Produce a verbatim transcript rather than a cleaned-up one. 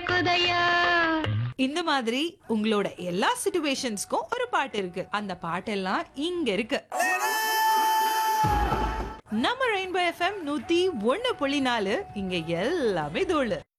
கேக்குதையா. இந்த மாதிரி உங்களோட எல்லா சிச்சுவேஷன்ஸ்க்கும் ஒரு பாட்டு இருக்கு. அந்த பாட்டெல்லாம் இங்க இருக்கு. நம்ம ரெயின்போ எஃப்எம் நூத்தி ஒண்ணு புள்ளி நாலு, இங்க எல்லாமே தோழு.